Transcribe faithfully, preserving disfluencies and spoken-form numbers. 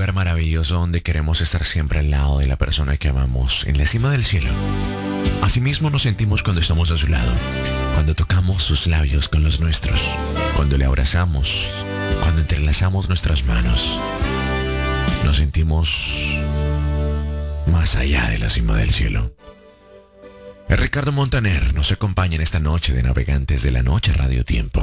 lugar maravilloso donde queremos estar siempre al lado de la persona que amamos, en la cima del cielo. Asimismo nos sentimos cuando estamos a su lado, cuando tocamos sus labios con los nuestros, cuando le abrazamos, cuando entrelazamos nuestras manos. Nos sentimos más allá de la cima del cielo. El Ricardo Montaner nos acompaña en esta noche de Navegantes de la Noche Radio Tiempo.